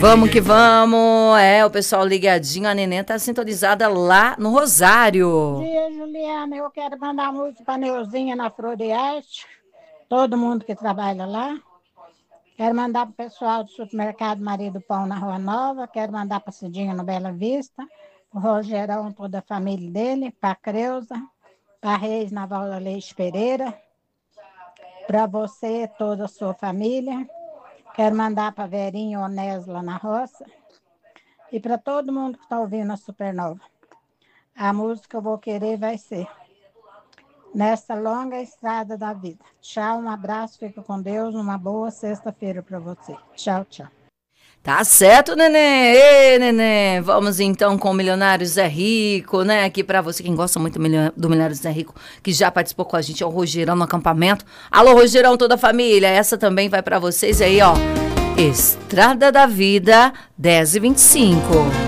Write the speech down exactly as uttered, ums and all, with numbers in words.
Vamos que vamos. É, o pessoal ligadinho. A neném tá sintonizada lá no Rosário. Bom dia, Juliana. Eu quero mandar música para Neuzinha na Flor de Arte. Todo mundo que trabalha lá. Quero mandar para o pessoal do supermercado Maria do Pão na Rua Nova. Quero mandar para Cidinha no Bela Vista. O Rogerão, toda a família dele. Para a Creuza. Para a Reis na Valda Leite Pereira. Para você, toda a sua família. Quero mandar para Verinha Onés lá na roça. E para todo mundo que está ouvindo a Supernova. A música que eu vou querer vai ser Nessa Longa Estrada da Vida. Tchau, um abraço, fica com Deus. Uma boa sexta-feira para você. Tchau, tchau. Tá certo, neném. Ei, neném. Vamos então com o Milionário Zé Rico, né? Aqui pra você, quem gosta muito do Milionário Zé Rico, que já participou com a gente, é o Rogerão no acampamento. Alô, Rogerão, toda a família. Essa também vai pra vocês aí, ó. Estrada da Vida, dez e vinte e cinco.